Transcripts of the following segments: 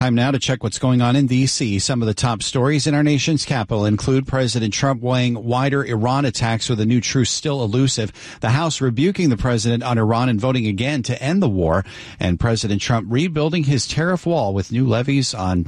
Time now to check what's going on in D.C. Some of the top stories in our nation's capital include President Trump weighing wider Iran attacks with a new truce still elusive, the House rebuking the president on Iran and voting again to end the war, and President Trump rebuilding his tariff wall with new levies on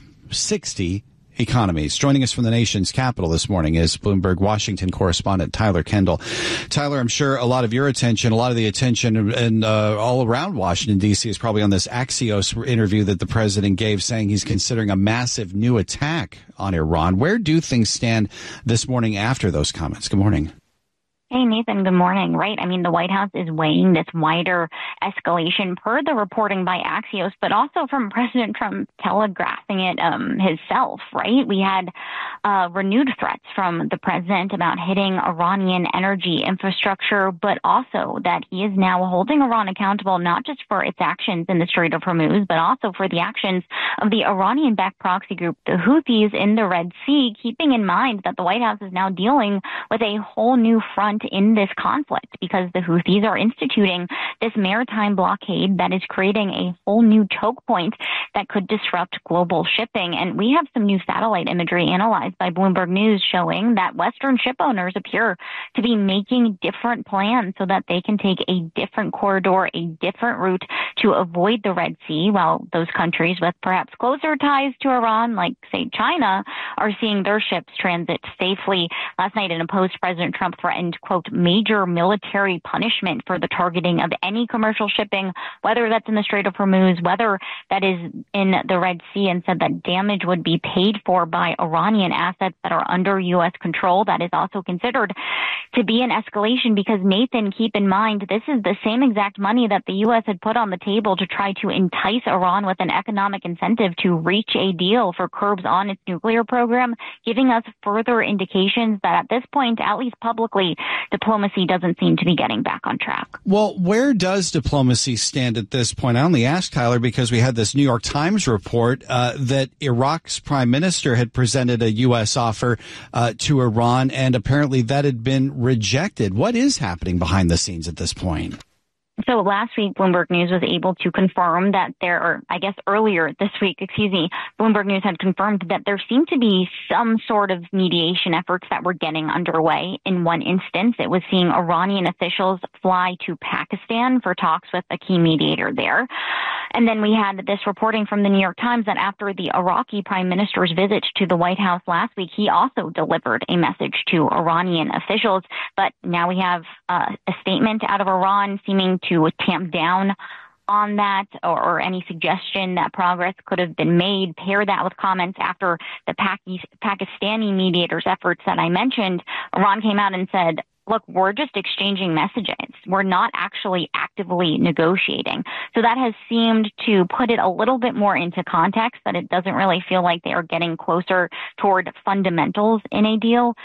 60 economies. Joining us from the nation's capital this morning is Bloomberg Washington correspondent Tyler Kendall. Tyler, I'm sure a lot of your attention, a lot of the attention and all around Washington, D.C. is probably on this Axios interview that the president gave saying he's considering a massive new attack on Iran. Where do things stand this morning after those comments? Good morning. Hey, Nathan, good morning. Right. I mean, the White House is weighing this wider escalation per the reporting by Axios, but also from President Trump telegraphing it himself. Right. We had renewed threats from the president about hitting Iranian energy infrastructure, but also that he is now holding Iran accountable not just for its actions in the Strait of Hormuz, but also for the actions of the Iranian-backed proxy group, the Houthis in the Red Sea, keeping in mind that the White House is now dealing with a whole new front in this conflict because the Houthis are instituting this maritime blockade that is creating a whole new choke point that could disrupt global shipping. And we have some new satellite imagery analyzed by Bloomberg News showing that Western ship owners appear to be making different plans so that they can take a different corridor, a different route to avoid the Red Sea, while those countries with perhaps closer ties to Iran, like, say, China, are seeing their ships transit safely. Last night in a post, President Trump threatened, quote, major military punishment for the targeting of any commercial shipping, whether that's in the Strait of Hormuz, whether that is in the Red Sea, and said that damage would be paid for by Iranian assets that are under U.S. control. That is also considered to be an escalation because, Nathan, keep in mind, this is the same exact money that the U.S. had put on the table to try to entice Iran with an economic incentive to reach a deal for curbs on its nuclear program, giving us further indications that at this point, at least publicly, diplomacy doesn't seem to be getting back on track. Well, where does diplomacy stand at this point? I only asked, Tyler, because we had this New York Times report that Iraq's prime minister had presented a U.S. offer to Iran, and apparently that had been rejected. What is happening behind the scenes at this point? So last week, Bloomberg News was able to confirm that earlier this week, Bloomberg News had confirmed that there seemed to be some sort of mediation efforts that were getting underway. In one instance, it was seeing Iranian officials fly to Pakistan for talks with a key mediator there. And then we had this reporting from the New York Times that after the Iraqi prime minister's visit to the White House last week, he also delivered a message to Iranian officials. But now we have a statement out of Iran seeming to tamp down on that or any suggestion that progress could have been made. Pair that with comments after the Pakistani mediators' efforts that I mentioned. Iran came out and said, look, we're just exchanging messages. We're not actually actively negotiating. So that has seemed to put it a little bit more into context, that it doesn't really feel like they are getting closer toward fundamentals in a deal.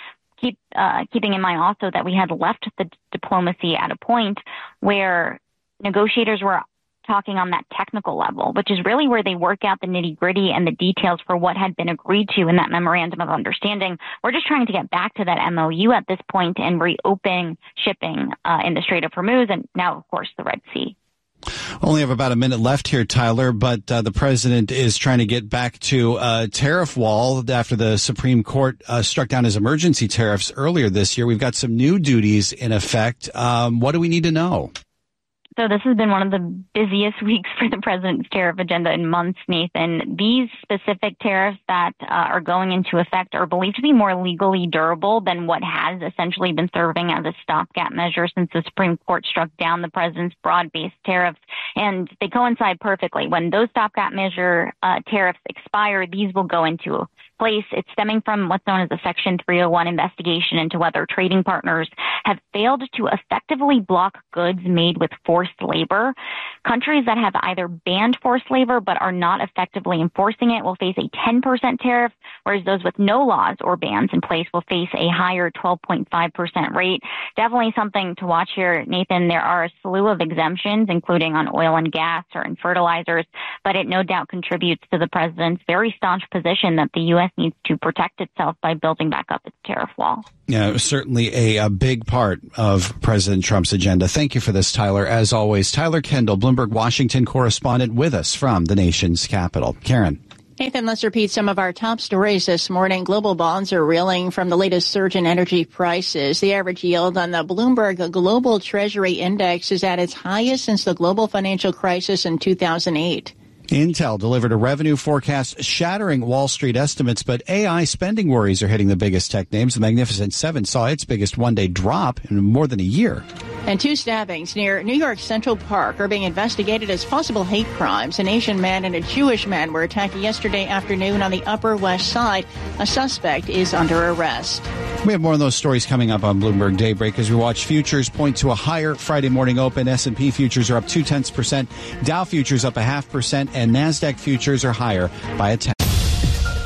Keeping in mind also that we had left the diplomacy at a point where negotiators were talking on that technical level, which is really where they work out the nitty-gritty and the details for what had been agreed to in that memorandum of understanding. We're just trying to get back to that MOU at this point and reopen shipping in the Strait of Hormuz and now, of course, the Red Sea. Only have about a minute left here, Tyler, but the president is trying to get back to tariff wall after the Supreme Court struck down his emergency tariffs earlier this year. We've got some new duties in effect. What do we need to know? So this has been one of the busiest weeks for the president's tariff agenda in months, Nathan. These specific tariffs that are going into effect are believed to be more legally durable than what has essentially been serving as a stopgap measure since the Supreme Court struck down the president's broad-based tariffs. And they coincide perfectly. When those stopgap measure tariffs expire, these will go into place. It's stemming from what's known as a Section 301 investigation into whether trading partners have failed to effectively block goods made with forced labor. Countries that have either banned forced labor but are not effectively enforcing it will face a 10% tariff, whereas those with no laws or bans in place will face a higher 12.5% rate. Definitely something to watch here, Nathan. There are a slew of exemptions, including on oil and gas or in fertilizers, but it no doubt contributes to the president's very staunch position that the U.S. needs to protect itself by building back up its tariff wall. Yeah, certainly a big part of President Trump's agenda. Thank you for this, Tyler. As always, Tyler Kendall, Bloomberg Washington correspondent with us from the nation's capital. Karen. Nathan, let's repeat some of our top stories this morning. Global bonds are reeling from the latest surge in energy prices. The average yield on the Bloomberg Global Treasury Index is at its highest since the global financial crisis in 2008. Intel delivered a revenue forecast shattering Wall Street estimates, but AI spending worries are hitting the biggest tech names. The Magnificent Seven saw its biggest one-day drop in more than a year. And 2 stabbings near New York Central Park are being investigated as possible hate crimes. An Asian man and a Jewish man were attacked yesterday afternoon on the Upper West Side. A suspect is under arrest. We have more of those stories coming up on Bloomberg Daybreak as we watch futures point to a higher Friday morning open. S&P futures are up 0.2%, Dow futures up 0.5%, and NASDAQ futures are higher by 0.1%.